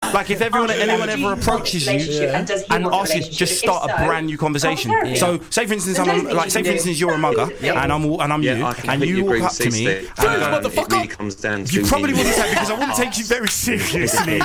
Like if anyone ever approaches you and asks you, just start a brand new conversation. So say for instance, you're a mugger and I'm you, and you walk up to me, motherfucker. You probably wouldn't say, because I wouldn't take you very seriously.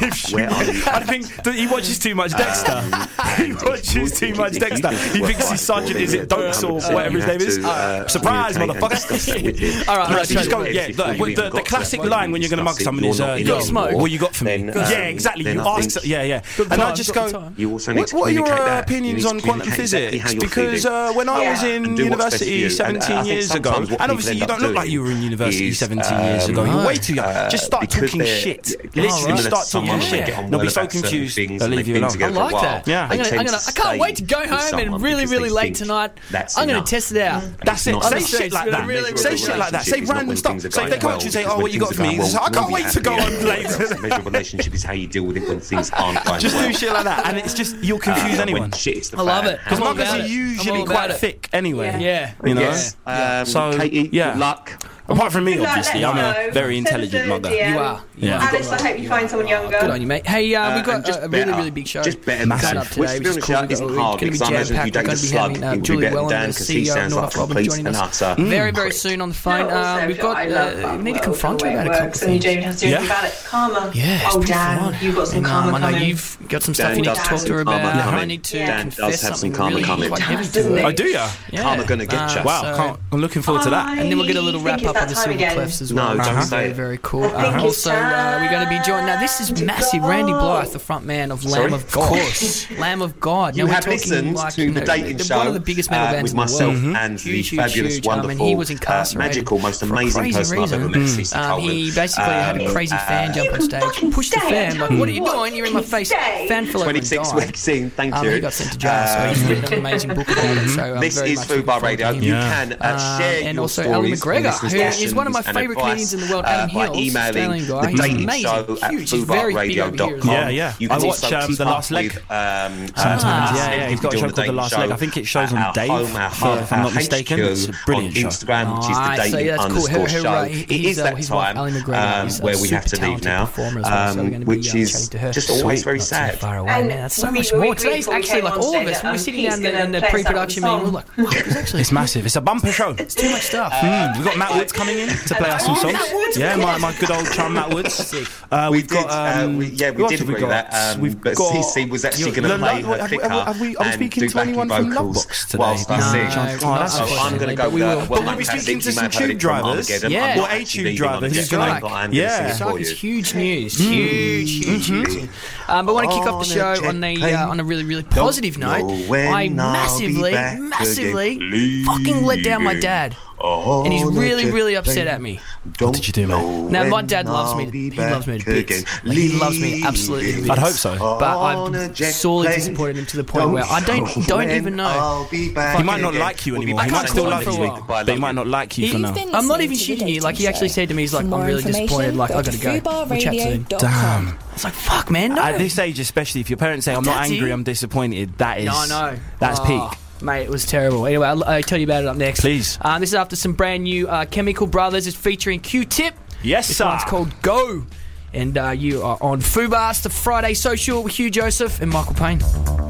I think that he watches too much Dexter. He watches too much Dexter. He thinks he's Sergeant, is it Dokes or whatever his name is? Surprise, motherfucker. All right, so just go. Yeah, the classic line when you're going to mug someone is, "You got smoke? What you got for me?" Yeah, exactly. You ask. Yeah. And I just go, "What are your opinions on quantum physics?" Because when I was in university 17 years ago, and obviously you don't look like you were in university 17 years ago. You're way too young. Just start talking shit. Literally, start talking shit. They'll be so confused. They'll leave you alone. I like that. Yeah. I can't wait to go home and really late tonight. I'm going to test it out. That's it. Say shit like that. Say shit like that. Say random stuff. So if they come up to you and say, "Oh, what you got for me?" I can't wait to go on later. Measure relationship is how you deal with it when things aren't going just do shit like that, and it's just you'll confuse anyone. I love it because muggers are usually quite thick anyway. Yeah, you know. So Katie, good luck. Apart from me, obviously, I'm a very intelligent mugger. You are. Yeah. Alice, I hope you find someone younger. Good on you, mate. Hey, we've got a really big show. Just better. Up today, which is cool. We're going to be jam-packed. We're going to be having Julie Wellen, the CEO of North Rob, joining us very soon on the phone. We've got, we need to confront you about a couple of things. And you have to do anything about it. Karma. Yeah, oh, Dan, you've got some karma coming. I know you've got some stuff you need to talk to her about. I need to confess something really quite heavy to her. Oh, do you? Karma going to get you. Wow, I'm looking forward to that. And then we'll get a little wrap-up of the Silver Clefs as well. No, don't say very, very cool. Also, we're going to be joined. Now, this is massive. Randy Blythe, the front man of Lamb of God. Lamb of God. You have listened to the dating show one of the biggest metal bands with myself in the world. and the fabulous, wonderful, he was incarcerated magical, most amazing person I've ever met. He basically had a crazy fan jump on stage, pushed the fan, like, "What are you doing? You're in my face." Fan fell over and died. 26 weeks in, thank you. He got sent to jail, so he's written an amazing book about it. So this is Fubar Radio. You can share and your also Alan stories, McGregor, who is one of my favourite comedians in the world. Adam Hill, emailing guy. the dating He's show amazing, at huge. He's very big over here as well. Yeah. You can I watch The Last Leg sometimes. Yeah, he's got a show called The Last Leg. I think it shows on Dave, if I'm not mistaken. It's a brilliant show. On Instagram, which is the dating _ show. It is that time where we have to leave now, which is just always very sad. That's so much more. Today's actually like all of us. When we're sitting down in the pre-production meeting, we're like, it's massive. It's a bumper show. It's too much stuff. We've got Matt Woods coming in to play us some songs. Yeah, my good old chum Matt Woods. We did agree that. But CC was actually going to play her picker and do backing vocals whilst I sing. I'm going to go with But we'll be speaking to some tube drivers. Yeah. Or a tube driver who's going to... Yeah. It's huge news. Huge news. But I want to kick off the show on a really positive note. I massively fucking let down my dad. And he's really upset at me. What did you do, man? Now, my dad loves me. He loves me to bits. He loves me absolutely to bits. I'd hope so. But I've sorely disappointed him to the point where I don't even know. He might not like you anymore. He might still love you, but he might not like you for now. I'm not even shitting you. Like, he actually said to me, he's like, "I'm really disappointed. Like, I gotta go. We'll chat soon." Damn. It's like, fuck, man. No. At this age, especially, if your parents say, "I'm not angry, I'm disappointed," that is... No. That's peak. Mate, it was terrible. Anyway, I'll tell you about it up next. Please. This is after some brand new Chemical Brothers. It's featuring Q-Tip. Yes, this sir. one's called Go. And you are on Fubar. It's the Friday Social with Hugh Joseph and Michael Payne.